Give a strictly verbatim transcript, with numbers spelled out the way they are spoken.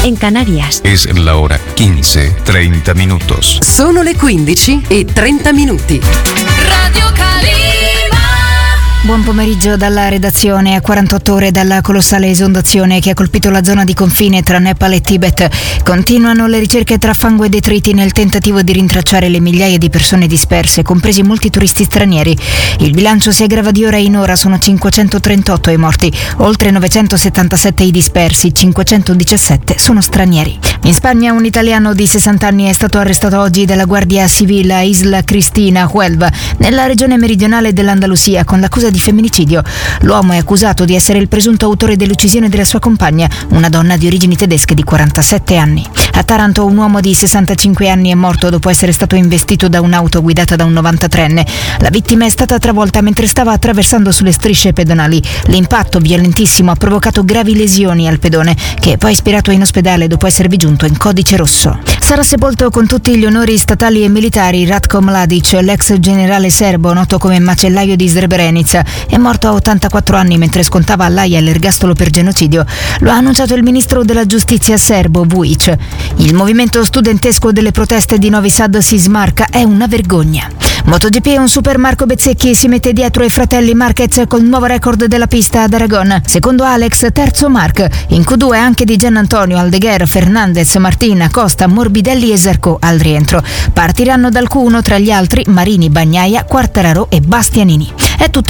en Canarias. Es la hora quince, treinta minutos. Sono le quindici e trenta minuti. Radio Calima. Buon pomeriggio dalla redazione. A quarantotto ore dalla colossale esondazione che ha colpito la zona di confine tra Nepal e Tibet, continuano le ricerche tra fango e detriti nel tentativo di rintracciare le migliaia di persone disperse, compresi molti turisti stranieri. Il bilancio si aggrava di ora in ora, sono cinquecentotrentotto i morti, oltre novecentosettantasette i dispersi, cinquecentodiciassette sono stranieri. In Spagna un italiano di sessanta anni è stato arrestato oggi dalla Guardia Civile a Isla Cristina, Huelva, nella regione meridionale dell'Andalusia, con l'accusa di femminicidio. L'uomo è accusato di essere il presunto autore dell'uccisione della sua compagna, una donna di origini tedesche di quarantasette anni. A Taranto un uomo di sessantacinque anni è morto dopo essere stato investito da un'auto guidata da un novantatreenne. La vittima è stata travolta mentre stava attraversando sulle strisce pedonali. L'impatto violentissimo ha provocato gravi lesioni al pedone, che è poi ispirato in ospedale dopo esservi giunto in codice rosso. Sarà sepolto con tutti gli onori statali e militari Ratko Mladic, l'ex generale serbo noto come macellaio di Srebrenica. È morto a ottantaquattro anni mentre scontava all'Aia l'ergastolo per genocidio. Lo ha annunciato il ministro della giustizia serbo Vujic. Il movimento studentesco delle proteste di Novi Sad si smarca, è una vergogna. MotoGP, un super Marco Bezzecchi si mette dietro ai fratelli Marquez col nuovo record della pista ad Aragon. Secondo Alex, terzo Marc. In Q due anche di Gianantonio, Aldeguer, Fernandez, Martina, Costa, Morbidelli e Zarco al rientro. Partiranno dal Q uno tra gli altri Marini, Bagnaia, Quartararo e Bastianini. È tutto.